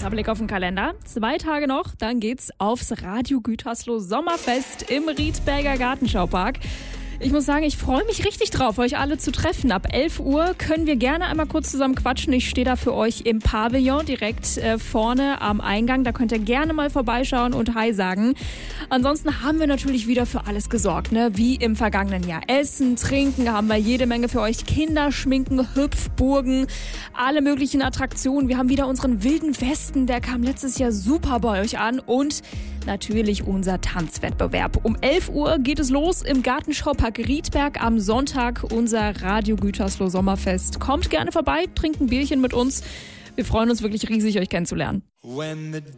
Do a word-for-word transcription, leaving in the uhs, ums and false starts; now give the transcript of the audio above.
Kurzer Blick auf den Kalender. Zwei Tage noch, dann geht's aufs Radio Gütersloh Sommerfest im Riedberger Gartenschaupark. Ich muss sagen, ich freue mich richtig drauf, euch alle zu treffen. Ab elf Uhr können wir gerne einmal kurz zusammen quatschen. Ich stehe da für euch im Pavillon direkt äh, vorne am Eingang. Da könnt ihr gerne mal vorbeischauen und Hi sagen. Ansonsten haben wir natürlich wieder für alles gesorgt, ne? Wie im vergangenen Jahr. Essen, Trinken, haben wir jede Menge für euch. Kinderschminken, Hüpfburgen, alle möglichen Attraktionen. Wir haben wieder unseren wilden Westen, der kam letztes Jahr super bei euch an. Und natürlich unser Tanzwettbewerb. Um elf Uhr geht es los im Gartenschaupark Riedberg am Sonntag, unser Radio Gütersloh Sommerfest. Kommt gerne vorbei, trinkt ein Bierchen mit uns. Wir freuen uns wirklich riesig, euch kennenzulernen.